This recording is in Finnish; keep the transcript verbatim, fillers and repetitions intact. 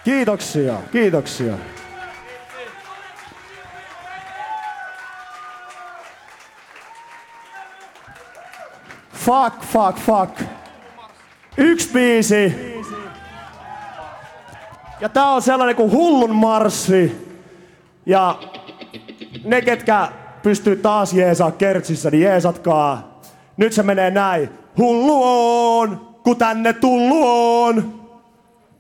Kiitoksia, kiitoksia. Fuck, fuck, fuck. Yksi biisi. Ja tää on sellainen kuin Hullun marssi. Ja ne, ketkä pystyy taas jeesaa kertsissä, niin jeesatkaa. Nyt se menee näin. Hullu on, kun tänne tullu on.